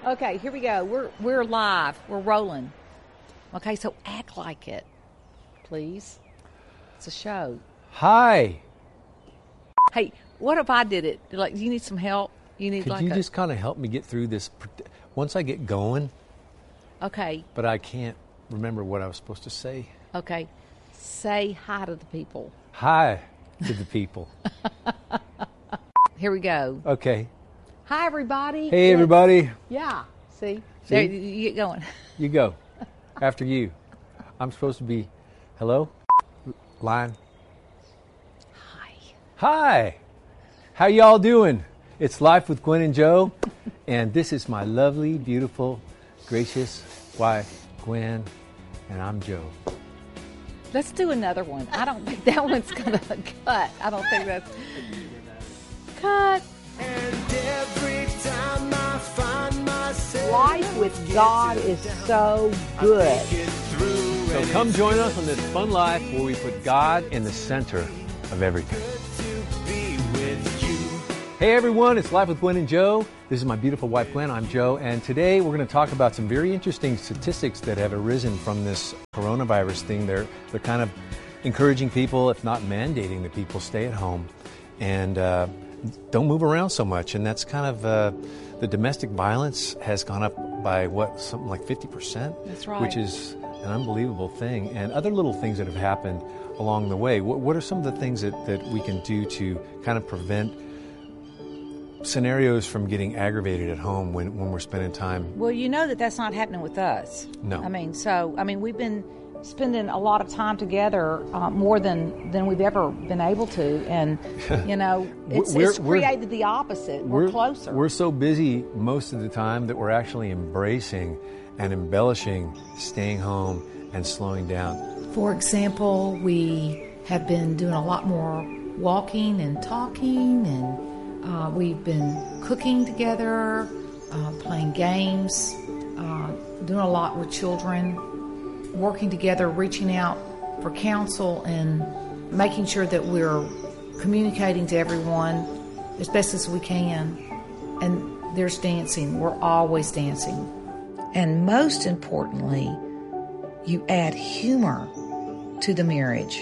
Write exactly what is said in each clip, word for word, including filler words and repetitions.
Okay, here we go. We're we're live. We're rolling. Okay, so act like it, please. It's a show. Hi. Hey, what if I did it? Like, do you need some help? You need Could like you a, just kind of help me get through this? Once I get going, Okay. but I can't remember what I was supposed to say. Okay. Say hi to the people. Hi to the people. Here we go. Okay. Hi, everybody. Hey, Yes. everybody. Yeah. See? See? There, you get going. You go. After you. I'm supposed to be, hello? Line. Hi. Hi. How y'all doing? It's Life with Gwen and Joe, and this is my lovely, beautiful, gracious wife, Gwen, and I'm Joe. Let's do another one. I don't think that one's going to cut. I don't think that's... Cut. And every time I find myself Life with God is so good. So come join us on this fun life where we put God in the center of everything. Hey everyone, it's Life with Gwen and Joe. This is my beautiful wife Gwen, I'm Joe, and today we're going to talk about some very interesting statistics that have arisen from this coronavirus thing. They're, they're kind of encouraging people, if not mandating that people stay at home and uh, don't move around so much. And that's kind of, uh, the domestic violence has gone up by what, something like fifty percent? That's right. Which is an unbelievable thing. And other little things that have happened along the way. What, what are some of the things that, that we can do to kind of prevent scenarios from getting aggravated at home when, when we're spending time? Well, you know that that's not happening with us. No. I mean, so, I mean, we've been spending a lot of time together, uh, more than, than we've ever been able to. And, you know, it's, We're- it's we're- created the opposite. We're, closer. We're so busy most of the time that we're actually embracing and embellishing staying home and slowing down. For example, we have been doing a lot more walking and talking, and uh, we've been cooking together, uh, playing games, uh, doing a lot with children, working together, reaching out for counsel, and making sure that we're communicating to everyone as best as we can. And there's dancing. We're always dancing. And most importantly, you add humor to the marriage.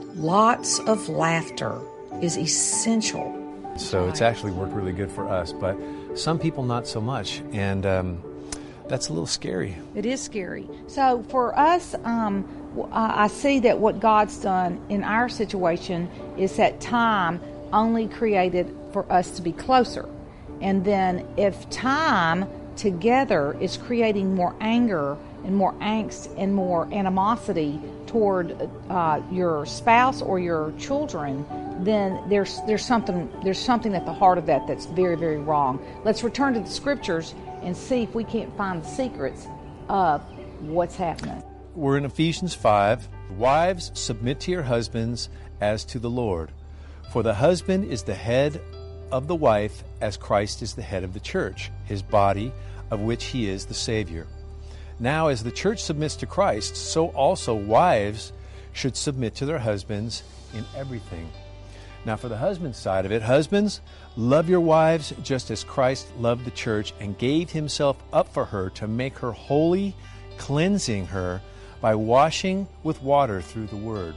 Lots of laughter is essential. So it's actually worked really good for us, but some people not so much. And um, that's a little scary. It is scary. So for us, um, w- I I see that what God's done in our situation is that time only created for us to be closer. And then if time together is creating more anger and more angst and more animosity toward uh, your spouse or your children, then there's there's something there's something at the heart of that that's very, very wrong. Let's return to the scriptures and see if we can't find the secrets of what's happening. We're in Ephesians five. Wives, submit to your husbands as to the Lord. For the husband is the head of the wife, as Christ is the head of the church, his body, of which he is the Savior. Now, as the church submits to Christ, so also wives should submit to their husbands in everything. Now, for the husband's side of it, husbands, love your wives just as Christ loved the church and gave himself up for her to make her holy, cleansing her by washing with water through the word,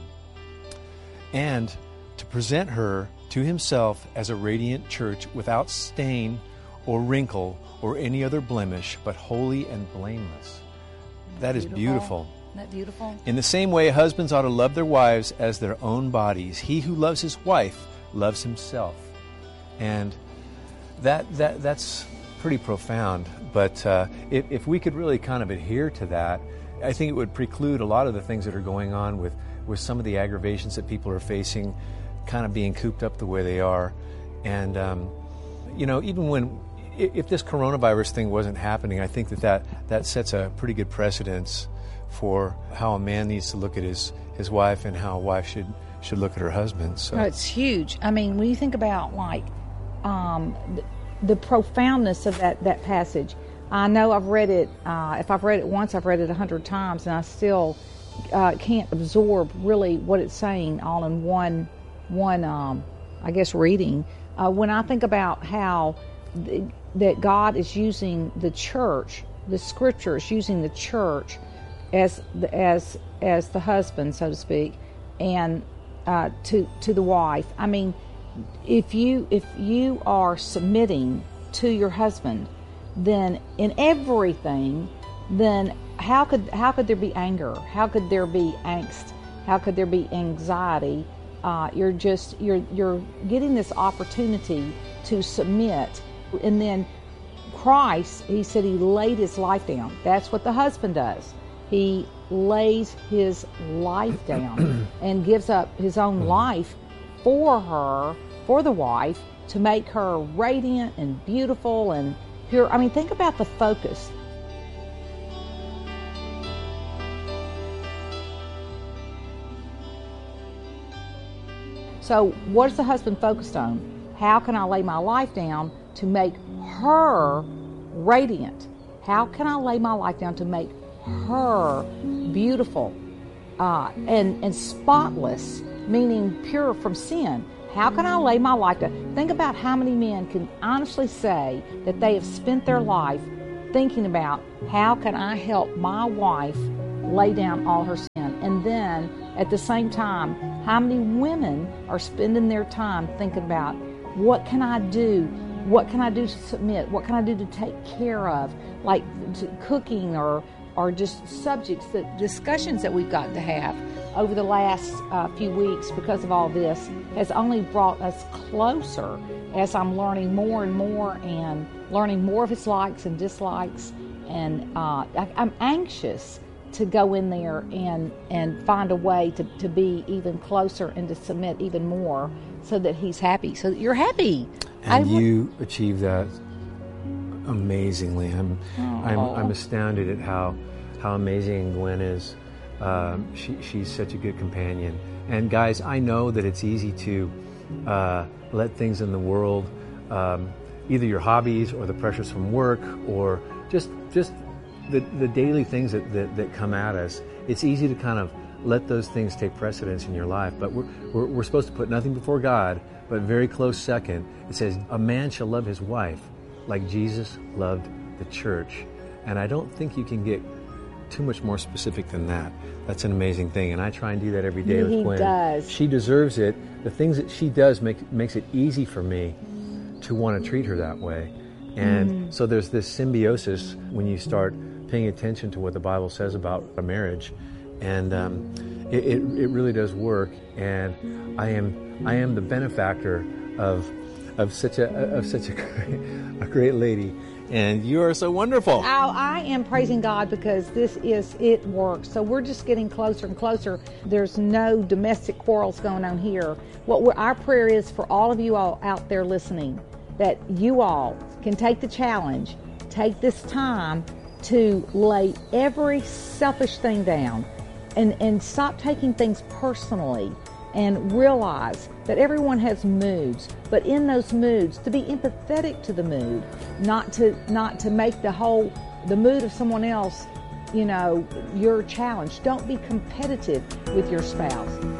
and to present her to himself as a radiant church without stain or wrinkle or any other blemish, but holy and blameless. That is beautiful. Isn't that beautiful? In the same way, husbands ought to love their wives as their own bodies. He who loves his wife loves himself. And that that that's pretty profound. But uh, if, if we could really kind of adhere to that, I think it would preclude a lot of the things that are going on with, with some of the aggravations that people are facing, kind of being cooped up the way they are. And, um, you know, even when, if this coronavirus thing wasn't happening, I think that, that that sets a pretty good precedence for how a man needs to look at his, his wife and how a wife should should look at her husband. So No, it's huge. I mean, when you think about like um, the, the profoundness of that, that passage, I know I've read it, uh, if I've read it once, I've read it a hundred times, and I still uh, can't absorb really what it's saying all in one, one um, I guess, reading. Uh, when I think about how the, that God is using the church, the Scripture is using the church as the, as as the husband, so to speak, and uh, to to the wife. I mean, if you if you are submitting to your husband, then in everything, then how could how could there be anger? How could there be angst? How could there be anxiety? Uh, you're just you're you're getting this opportunity to submit, and then Christ, he said he laid his life down. That's what the husband does. He lays his life down and gives up his own life for her, for the wife, to make her radiant and beautiful and pure. I mean, think about the focus. So what is the husband focused on? How can I lay my life down to make her radiant? How can I lay my life down to make her beautiful uh, and, and spotless, meaning pure from sin? How can I lay my life down? Think about how many men can honestly say that they have spent their life thinking about how can I help my wife lay down all her sin. And then at the same time, how many women are spending their time thinking about what can I do? What can I do to submit? What can I do to take care of? Like to cooking or or just subjects, that discussions that we've got to have over the last uh, few weeks because of all this has only brought us closer as I'm learning more and more and learning more of his likes and dislikes. And uh, I, I'm anxious to go in there and, and find a way to, to be even closer and to submit even more so that he's happy, so that you're happy. And I, you achieve that amazingly. I'm, I'm, I'm astounded at how, how amazing Gwen is. Um, she, she's such a good companion. And guys, I know that it's easy to uh, let things in the world, um, either your hobbies or the pressures from work or just just the, the daily things that, that, that come at us, it's easy to kind of let those things take precedence in your life. But we're, we're, we're supposed to put nothing before God, but very close second. It says, a man shall love his wife like Jesus loved the church. And I don't think you can get too much more specific than that. That's an amazing thing, and I try and do that every day with He Gwen. does. She deserves it. The things that she does make makes it easy for me to want to treat her that way. And mm. so there's this symbiosis when you start paying attention to what the Bible says about a marriage, and um, it, it it really does work. And I am I am the benefactor of of such a of such a great, a great lady. And you are so wonderful. Oh, I am praising God because this is, it works. So we're just getting closer and closer. There's no domestic quarrels going on here. What we're, our prayer is for all of you all out there listening, that you all can take the challenge, take this time to lay every selfish thing down and, and stop taking things personally, and realize that everyone has moods, but in those moods, to be empathetic to the mood, not to not to make the whole the mood of someone else, you know, your challenge. Don't be competitive with your spouse.